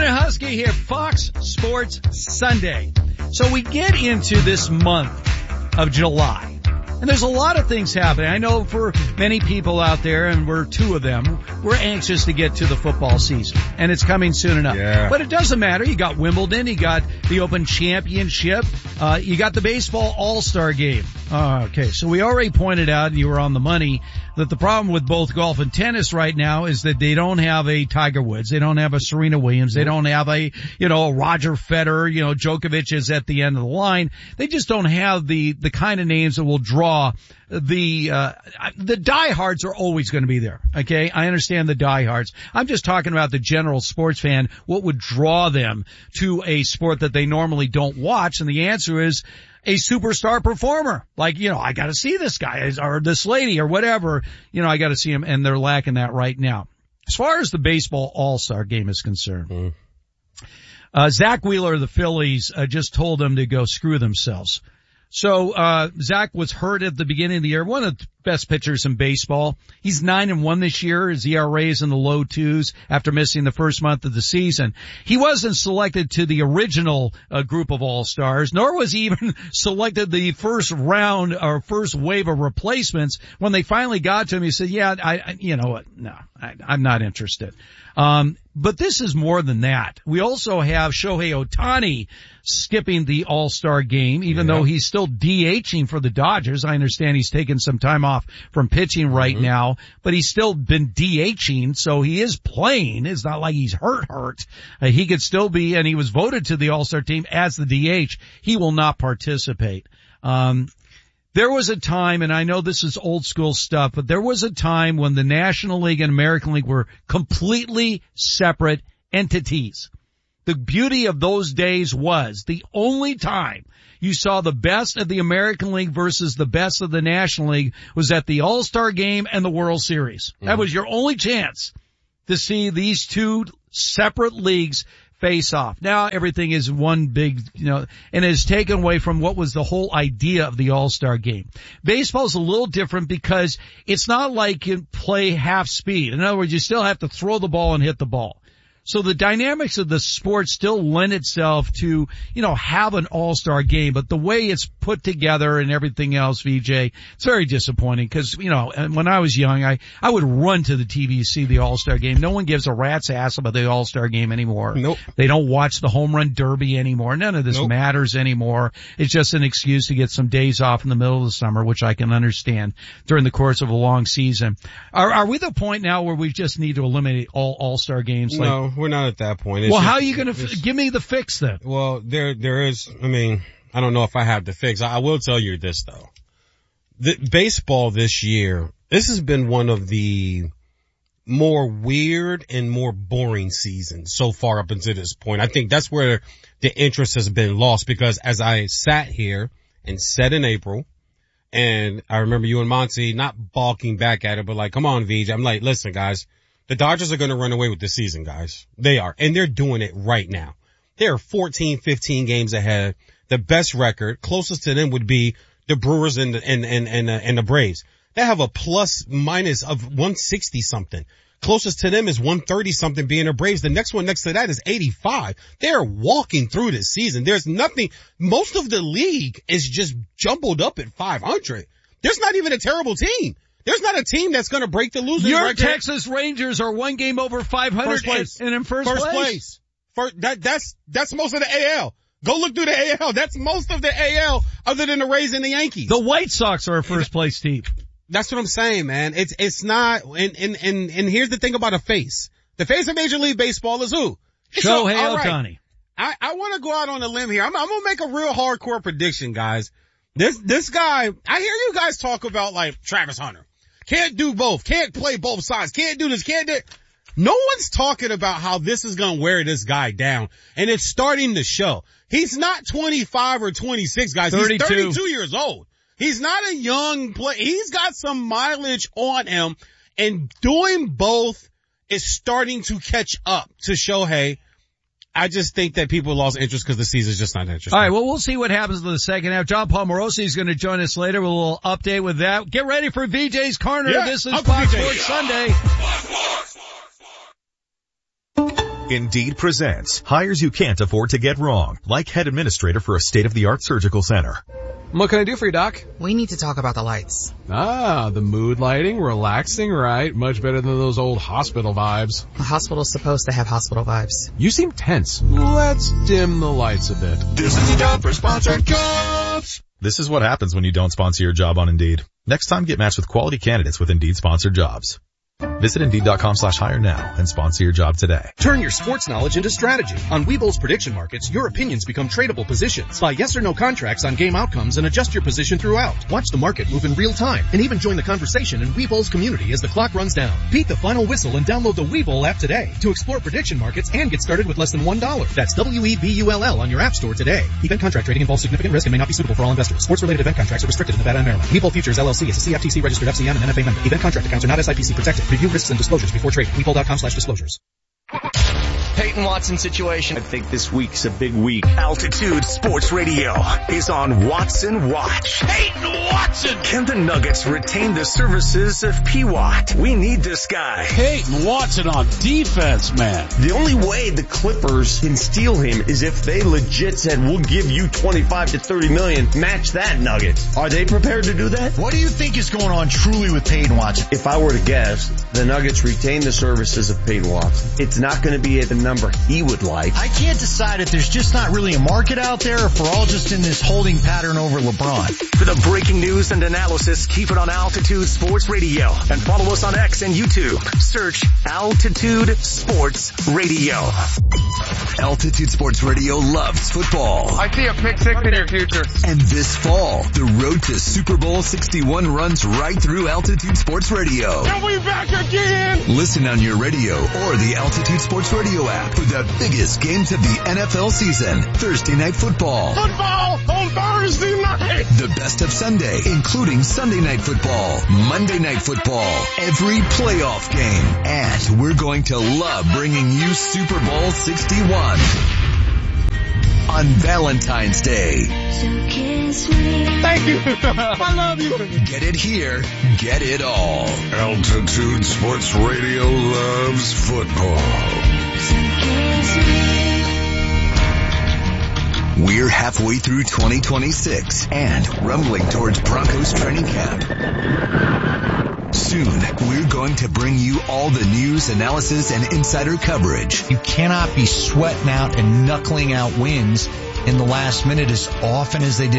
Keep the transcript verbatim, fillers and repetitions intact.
Husky here, Fox Sports Sunday. So we get into this month of July, and there's a lot of things happening. I know for many people out there, and we're two of them, we're anxious to get to the football season, and it's coming soon enough. Yeah. But it doesn't matter. You got Wimbledon, you got the Open Championship, uh, you got the baseball All-Star Game. Uh, okay, so we already pointed out, and you were on the money, that the problem with both golf and tennis right now is that they don't have a Tiger Woods, they don't have a Serena Williams, they don't have a, you know, a Roger Federer, you know, Djokovic is at the end of the line. They just don't have the, the kind of names that will draw the, uh, the diehards are always going to be there. Okay. I understand the diehards. I'm just talking about the general sports fan. What would draw them to a sport that they normally don't watch? And the answer is a superstar performer. Like, you know, I got to see this guy or this lady or whatever. You know, I got to see him, and they're lacking that right now. As far as the baseball All-Star Game is concerned, mm. uh, Zach Wheeler of the Phillies uh, just told them to go screw themselves. So, uh, Zach was hurt at the beginning of the year. One of the best pitchers in baseball. He's nine and one this year. His E R A is in the low twos after missing the first month of the season. He wasn't selected to the original uh, group of All-Stars, nor was he even selected the first round or first wave of replacements. When they finally got to him, he said, yeah, I, I you know what? No, I, I'm not interested. Um, but this is more than that. We also have Shohei Ohtani skipping the All-Star game, even yeah. though he's still DHing for the Dodgers. I understand he's taken some time off from pitching right mm-hmm. now, but he's still been DHing, so he is playing. It's not like he's hurt, hurt. Uh, he could still be, and he was voted to the All-Star team as the D H. He will not participate. Um, There was a time, and I know this is old school stuff, but there was a time when the National League and American League were completely separate entities. The beauty of those days was the only time you saw the best of the American League versus the best of the National League was at the All-Star Game and the World Series. Mm-hmm. That was your only chance to see these two separate leagues face off. Now everything is one big, you know, and it's taken away from what was the whole idea of the All-Star Game. Baseball's a little different because it's not like you play half speed. In other words, you still have to throw the ball and hit the ball. So the dynamics of the sport still lend itself to, you know, have an all-star game, but the way it's put together and everything else, V J, it's very disappointing because, you know, when I was young, I, I would run to the T V to see the all-star game. No one gives a rat's ass about the all-star game anymore. Nope. They don't watch the home run derby anymore. None of this nope. matters anymore. It's just an excuse to get some days off in the middle of the summer, which I can understand during the course of a long season. Are, are we at the point now where we just need to eliminate all all-star games? Like, no. We're not at that point. It's well, just, how are you going to f- give me the fix then? Well, there, there is. I mean, I don't know if I have the fix. I, I will tell you this though: the baseball this year, this has been one of the more weird and more boring seasons so far up until this point. I think that's where the interest has been lost because as I sat here and said in April, and I remember you and Monty not balking back at it, but like, come on, V J. I'm like, listen, guys. The Dodgers are going to run away with this season, guys. They are. And they're doing it right now. They are fourteen, fifteen games ahead. The best record, closest to them would be the Brewers and the, and, and, and, uh, and the Braves. They have a plus minus of one sixty something. Closest to them is one thirty something being the Braves. The next one next to that is eighty-five. They're walking through this season. There's nothing, most of the league is just jumbled up at five hundred. There's not even a terrible team. There's not a team that's going to break the losing Your record. Your Texas Rangers are one game over five hundred first place. and in first, first place. place. First, that, that's, that's most of the A L. Go look through the A L. That's most of the A L other than the Rays and the Yankees. The White Sox are a first place team. That's what I'm saying, man. It's, it's not, and, and, and, and here's the thing about a face. The face of Major League Baseball is who? Shohei Ohtani. I, I want to go out on a limb here. I'm, I'm going to make a real hardcore prediction, guys. This, this guy, I hear you guys talk about like Travis Hunter. Can't do both. Can't play both sides. Can't do this. Can't do it. No one's talking about how this is going to wear this guy down. And it's starting to show. He's not twenty-five or twenty-six, guys. thirty-two. He's thirty-two years old. He's not a young player. He's got some mileage on him. And doing both is starting to catch up to Shohei. I just think that people lost interest because the season's just not interesting. All right, well, we'll see what happens in the second half. John Paul Morosi is going to join us later with a little update with that. Get ready for V J's Corner. Yeah, this is Fox Sports Sunday. Indeed presents hires you can't afford to get wrong, like head administrator for a state-of-the-art surgical center. What can I do for you, Doc? We need to talk about the lights. Ah, the mood lighting, relaxing, right? Much better than those old hospital vibes. The hospital's supposed to have hospital vibes. You seem tense. Let's dim the lights a bit. This is the job for sponsored jobs. This is what happens when you don't sponsor your job on Indeed. Next time, get matched with quality candidates with Indeed sponsored jobs. Visit Indeed.com slash hire now and sponsor your job today. Turn your sports knowledge into strategy. On Webull's prediction markets, your opinions become tradable positions. Buy yes or no contracts on game outcomes and adjust your position throughout. Watch the market move in real time and even join the conversation in Webull's community as the clock runs down. Beat the final whistle and download the Webull app today to explore prediction markets and get started with less than one dollar. That's W E B U L L on your app store today. Event contract trading involves significant risk and may not be suitable for all investors. Sports-related event contracts are restricted in Nevada and Maryland. Webull Futures L L C is a C F T C registered F C M and N F A member. Event contract accounts are not S I P C protected. Review risks and disclosures before trading. Webull.com slash disclosures. Peyton Watson situation. I think this week's a big week. Altitude Sports Radio is on Watson Watch. Peyton Watson! Can the Nuggets retain the services of P. Watt? We need this guy. Peyton Watson on defense, man. The only way the Clippers can steal him is if they legit said, we'll give you twenty-five to thirty million, match that Nuggets. Are they prepared to do that? What do you think is going on truly with Peyton Watson? If I were to guess, the Nuggets retain the services of Peyton Watson. It's not going to be at the number he would like. I can't decide if there's just not really a market out there or if we're all just in this holding pattern over LeBron. For the breaking news and analysis, keep it on Altitude Sports Radio and follow us on X and YouTube. Search Altitude Sports Radio. Altitude Sports Radio loves football. I see a pick six in your future. And this fall, the road to Super Bowl sixty-one runs right through Altitude Sports Radio. And we back again! Listen on your radio or the Altitude Sports Radio app for the biggest games of the N F L season. Thursday Night Football. Football on Thursday night. The best of Sunday, including Sunday Night Football, Monday Night Football, every playoff game. And we're going to love bringing you Super Bowl sixty-one on Valentine's Day. Thank you. I love you. Get it here. Get it all. Altitude Sports Radio loves football. We're halfway through twenty twenty-six and rumbling towards Broncos training camp. Soon, we're going to bring you all the news, analysis, and insider coverage. You cannot be sweating out and knuckling out wins in the last minute as often as they did